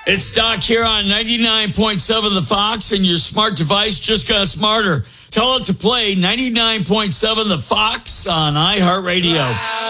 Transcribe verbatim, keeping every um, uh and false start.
It's Doc here on ninety-nine point seven The Fox, and your smart device just got smarter. Tell it to play ninety-nine point seven The Fox on iHeartRadio.